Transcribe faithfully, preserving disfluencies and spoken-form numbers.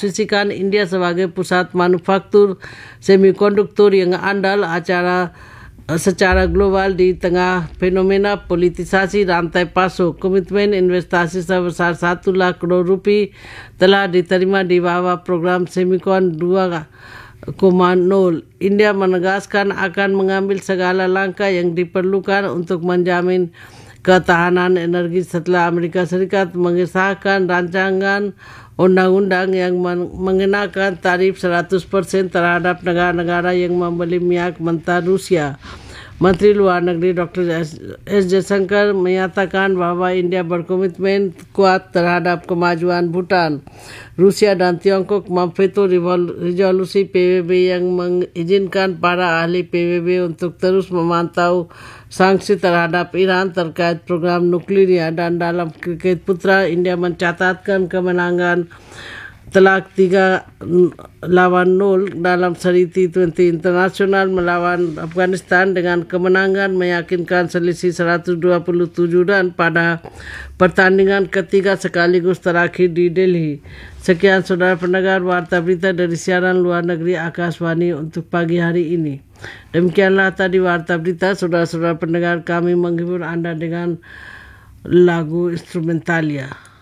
memposisikan India sebagai pusat manufaktur semikonduktor yang andal acara secara global di tengah fenomena politisasi rantai pasok. Komitmen investasi sebesar satu lakh crore rupiah telah diterima di bawah program Semikon dua koma nol. India menegaskan akan mengambil segala langkah yang diperlukan untuk menjamin ketahanan energi setelah Amerika Serikat mengesahkan rancangan undang-undang yang mengenakan tarif seratus persen terhadap negara-negara yang membeli minyak mentah Rusia. Menteri Luar Negeri Doktor S. Jaishankar menyatakan bahwa India berkomitmen kuat terhadap kemajuan Bhutan. Rusia dan Tiongkok memveto resolusi P B B yang mengizinkan para ahli P B B untuk terus memantau sanksi terhadap Iran terkait program nuklirnya. Dan dalam kriket putra, India mencatatkan kemenangan telak tiga lawan nol dalam seri T dua puluh internasional melawan Afghanistan dengan kemenangan meyakinkan selisih seratus dua puluh tujuh run pada pertandingan ketiga sekaligus terakhir di Delhi. Sekian saudara pendengar warta berita dari siaran luar negeri Akashvani untuk pagi hari ini. Demikianlah tadi warta berita. Saudara-saudara pendengar, kami menghibur Anda dengan lagu instrumentalia.